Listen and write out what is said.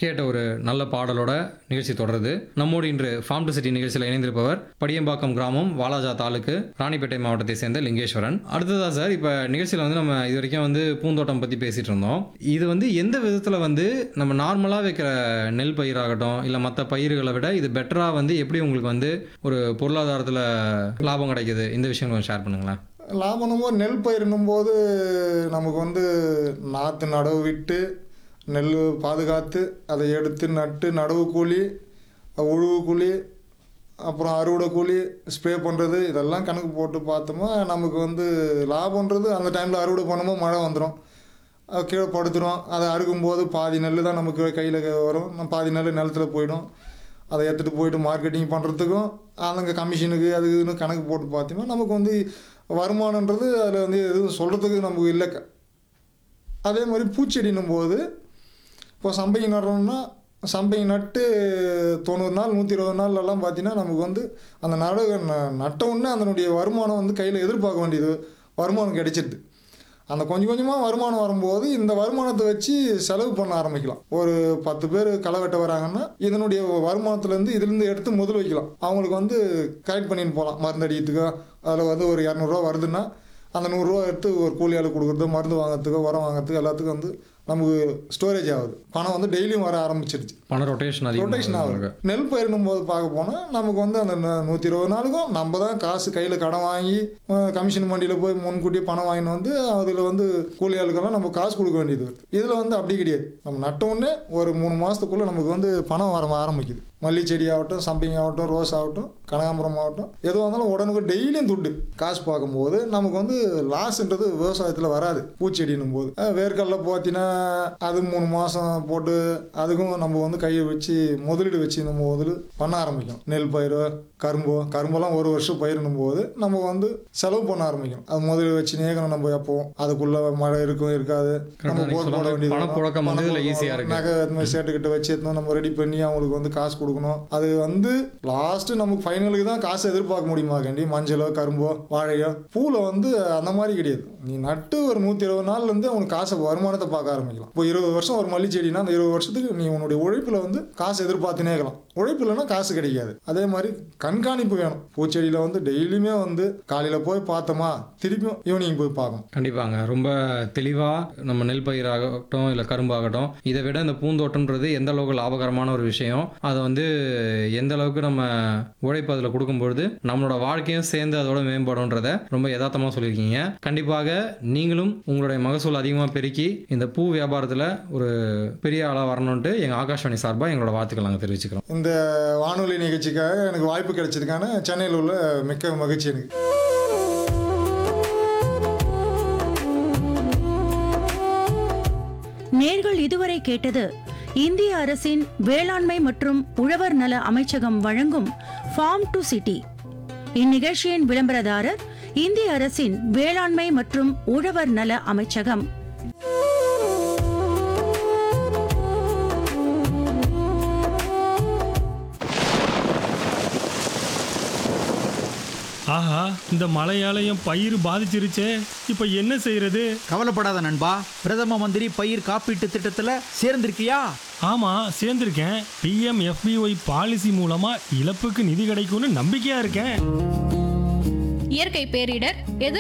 கேட்ட ஒரு நல்ல பாடலோட நிகழ்ச்சி தொடருது. நம்மோடு இன்று ஃபார்ம் டு சிட்டி நிகழ்ச்சியில் இணைந்திருப்பவர் படியம்பாக்கம் கிராமம், வாலாஜா தாலுக்கு, ராணிப்பேட்டை மாவட்டத்தை சேர்ந்த லிங்கேஸ்வரன். அடுத்ததா சார், இப்போ நிகழ்ச்சியில் வந்து நம்ம இது வரைக்கும் வந்து பூந்தோட்டம் பற்றி பேசிகிட்டு இருந்தோம். இது வந்து எந்த விதத்தில் வந்து நம்ம நார்மலாக வைக்கிற நெல் பயிராகட்டும் இல்லை மற்ற பயிர்களை விட இது பெட்டராக வந்து எப்படி உங்களுக்கு வந்து ஒரு பொருளாதாரத்தில் லாபம் கிடைக்குது, இந்த விஷயம் கொஞ்சம் ஷேர் பண்ணுங்களேன். லாபம்னும் போது நெல் பயிரினும் போது நமக்கு வந்து நாற்று நடவு விட்டு நெல் பாதுகாத்து அதை எடுத்து நட்டு நடவு கூலி, உழுவு கூலி, அப்புறம் அறுவடை கூலி, ஸ்ப்ரே பண்ணுறது, இதெல்லாம் கணக்கு போட்டு பார்த்தோமா நமக்கு வந்து லாபன்றது அந்த டைமில் அறுவடை பண்ணும்போது மழை வந்துடும், கீழே படுத்துடும். அதை அறுக்கும்போது பாதி நெல் தான் நமக்கு கையில் வரும், பாதி நெல் நிலத்தில் போயிடும். அதை எடுத்துகிட்டு போயிட்டு மார்க்கெட்டிங் பண்ணுறதுக்கும் அதுங்க கமிஷனுக்கு அதுக்குன்னு கணக்கு போட்டு பார்த்தோம்னா நமக்கு வந்து வருமானன்றது அதில் வந்து எதுவும் சொல்கிறதுக்கு நமக்கு இல்லை. அதே மாதிரி பூச்செடினும் போது இப்போ சம்பங்கி நடுறோம்னா சம்பங்கி நட்டு 90 நாள் 120 நாள்லாம் பார்த்தீங்கன்னா நமக்கு வந்து அந்த நட்ட உடனே அதனுடைய வருமானம் வந்து கையில் எதிர்பார்க்க வேண்டியது வருமானம் கிடைச்சிடுது. அந்த கொஞ்சம் கொஞ்சமாக வருமானம் வரும்போது இந்த வருமானத்தை வச்சு செலவு பண்ண ஆரம்பிக்கலாம். ஒரு 10 பேர் களை வெட்ட வராங்கன்னா இதனுடைய வருமானத்துலேருந்து இதுலேருந்து எடுத்து முதல் வைக்கலாம். அவங்களுக்கு வந்து கலெக்ட் பண்ணிட்டு போகலாம். மருந்து அடிக்கிறதுக்கோ அதில் வந்து ஒரு 200 ரூபா வருதுன்னா அந்த 100 ரூபா எடுத்து ஒரு கூலி ஆளு கொடுக்குறது, மருந்து வாங்குறதுக்கோ உரம் வாங்குறதுக்கு எல்லாத்துக்கும் வந்து நமக்கு ஸ்டோரேஜ் ஆகுது. பணம் வந்து டெய்லியும் வர ஆரம்பிச்சிருச்சு. பண ரொட்டேஷன் ஆகுது. நெல் பயிரிடும் போது பார்க்க போனால் நமக்கு வந்து அந்த 120 நாளுக்கும் நம்ம தான் காசு கையில் கடன் வாங்கி கமிஷன் மண்டியில் போய் முன்கூட்டியே பணம் வாங்கின்னு வந்து அதில் வந்து கூலி ஆளுக்கெல்லாம் நம்ம காசு கொடுக்க வேண்டியது வருது. இதில் வந்து அப்படி கிடையாது. நம்ம நட்ட உடனே ஒரு 3 மாதத்துக்குள்ளே நமக்கு வந்து பணம் வர ஆரம்பிக்குது. மல்லி செடி ஆகட்டும், சம்பங்கி ஆகட்டும், ரோஸ் ஆகட்டும், கனகாம்பரம் ஆகட்டும், எதுவாக இருந்தாலும் உடனுக்கு டெய்லியும் துட்டு காசு பார்க்கும்போது நமக்கு வந்து லாஸ்ன்றது விவசாயத்தில் வராது. பூச்செடினும் போது வேர்க்கடலை பார்த்தீங்கன்னா அது 3 மாதம் போட்டு அதுக்கும் நம்ம வந்து கையை வச்சு முதலீடு வச்சு நம்ம முதல் பண்ண ஆரம்பிக்கும். நெல் பயிர், கரும்பெல்லாம் 1 வருஷம் பயிரிடும் போது நம்ம வந்து செலவு பண்ண ஆரம்பிக்கும். அது முதலீடு வச்சு நேக்கணும். நம்ம எப்போ அதுக்குள்ள மழை இருக்கும் இருக்காது, நம்ம போட வேண்டியது நகை சேர்த்துக்கிட்ட வச்சு நம்ம ரெடி பண்ணி அவங்களுக்கு வந்து காசு கொடுக்கணும். அது வந்து லாஸ்ட் நமக்கு ஃபைனலுக்கு தான் காசு எதிர்பார்க்க முடியுமா கண்டி. மஞ்சளோ கரும்போ வாழையோ பூல வந்து அந்த மாதிரி கிடையாது. நீ நட்டு ஒரு 120 நாள்ல இருந்து அவனுக்கு காசு வருமானத்தை பார்க்க ஆரம்பிக்கலாம். இப்போ 20 வருஷம் ஒரு மல்லி செடினா அந்த 20 வருஷத்துக்கு நீ உன்னுடைய உழைப்புல வந்து காசு எதிர்பார்த்துனே இருக்கலாம். உழைப்பு இல்லைன்னா காசு கிடைக்காது. அதே மாதிரி கண்காணிப்பு வேணும். பூச்செடியில வந்து டெய்லியுமே வந்து காலையில போய் பார்த்தோமா திருப்பியும் ஈவினிங் போய் பார்க்கணும். கண்டிப்பாங்க. ரொம்ப தெளிவா நம்ம நெல் பயிராகட்டும் இல்லை கரும்பாகட்டும், இதை விட இந்த பூந்தோட்டம்ன்றது எந்த அளவுக்கு லாபகரமான ஒரு விஷயம், அதை வந்து எந்த அளவுக்கு நம்ம உழைப்பு அதில் கொடுக்கும்பொழுது நம்மளோட வாழ்க்கையும் சேர்ந்து அதோட மேம்படும்ன்றத ரொம்ப யதார்த்தமாக சொல்லியிருக்கீங்க. கண்டிப்பாக நீங்களும் உங்களுடைய மகசூல் அதிகமாக பெருக்கி இந்த பூ வியாபாரத்தில் ஒரு பெரிய ஆளாக வரணும்ட்டு எங்கள் ஆகாஷ்வாணி சார்பாக எங்களோட வாழ்த்துக்கள் நாங்கள் தெரிவிச்சுக்கிறோம். இந்த வானொலி நிகழ்ச்சிக்காக எனக்கு வாய்ப்பு கிடைச்சதுக்கான சென்னையில் உள்ள மிக்க மகிழ்ச்சி எனக்கு. நேர்கள் இதுவரை கேட்டது இந்திய அரசின் வேளாண்மை மற்றும் உழவர் நல அமைச்சகம் வழங்கும் ஃபார்ம் டு சிட்டி. இந்நிகழ்ச்சியின் விளம்பரதாரர் இந்திய அரசின் வேளாண்மை மற்றும் உழவர் நல அமைச்சகம். ஆஹா, இந்த மழையாலையும் பயிர் பாதிச்சிருச்சே, இப்ப என்ன செய்யறது? கவலைப்படாத நண்பா, பிரதம மந்திரி பயிர் காப்பீட்டு திட்டத்துல சேர்ந்திருக்கியா? ஆமா, சேர்ந்திருக்கேன். PMFBY பாலிசி மூலமா இழப்புக்கு நிதி கிடைக்கும்னு நம்பிக்கையா இருக்கேன். இயற்கை பேரிடர், எதிர்ப்பு